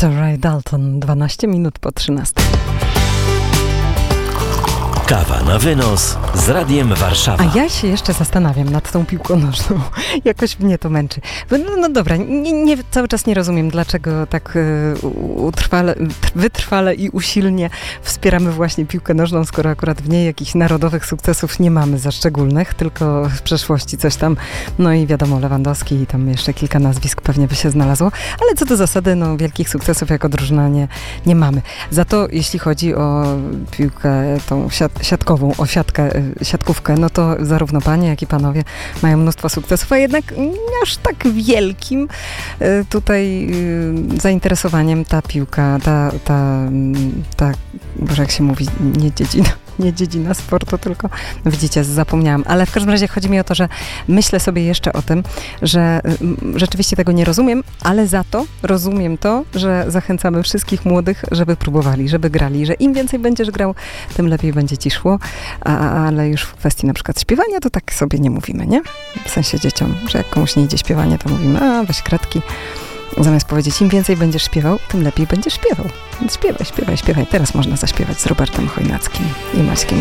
To Ray Dalton, 12 minut po 13. Kawa na wynos z Radiem Warszawa. A ja się jeszcze zastanawiam nad tą piłką nożną. Jakoś mnie to męczy. No dobra, cały czas nie rozumiem, dlaczego tak wytrwale i usilnie wspieramy właśnie piłkę nożną, skoro akurat w niej jakichś narodowych sukcesów nie mamy za szczególnych, tylko w przeszłości coś tam, no i wiadomo, Lewandowski i tam jeszcze kilka nazwisk pewnie by się znalazło, ale co do zasady, no wielkich sukcesów jako drużyna nie mamy. Za to jeśli chodzi o piłkę tą siatkową, o siatkówkę, no to zarówno panie, jak i panowie mają mnóstwo sukcesów, a jednak nie aż tak wielkim tutaj zainteresowaniem ta piłka, Boże, jak się mówi, nie dziedzina sportu, tylko widzicie, zapomniałam. Ale w każdym razie chodzi mi o to, że myślę sobie jeszcze o tym, że rzeczywiście tego nie rozumiem, ale za to rozumiem to, że zachęcamy wszystkich młodych, żeby próbowali, żeby grali, że im więcej będziesz grał, tym lepiej będzie ci szło, ale już w kwestii na przykład śpiewania, to tak sobie nie mówimy, nie? W sensie dzieciom, że jak komuś nie idzie śpiewanie, to mówimy, weź kredki. Zamiast powiedzieć, im więcej będziesz śpiewał, tym lepiej będziesz śpiewał. Więc śpiewaj. Teraz można zaśpiewać z Robertem Chojnackim i Maćkiem